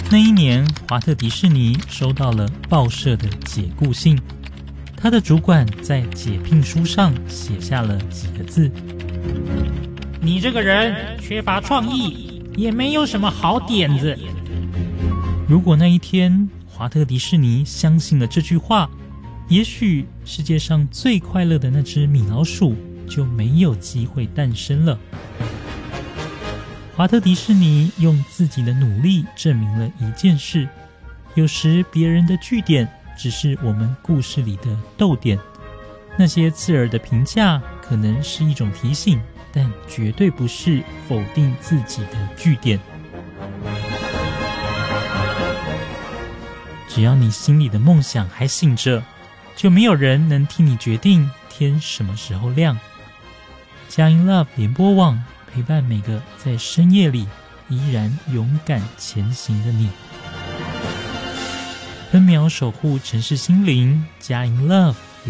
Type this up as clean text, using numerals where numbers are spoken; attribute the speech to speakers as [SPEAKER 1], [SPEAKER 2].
[SPEAKER 1] 那一年，华特迪士尼收到了报社的解雇信，他的主管在解聘书上写下了几个字：你这个人缺乏创意，也没有什么好点子。如果那一天华特迪士尼相信了这句话，也许世界上最快乐的那只米老鼠就没有机会诞生了。华特迪士尼用自己的努力证明了一件事：有时别人的句点只是我们故事里的逗点，那些刺耳的评价可能是一种提醒，但绝对不是否定自己的句点。只要你心里的梦想还醒着，就没有人能替你决定天什么时候亮。佳音 Love 联播网陪伴每个在深夜里依然勇敢前行的你，分秒守护城市心灵，佳音 Love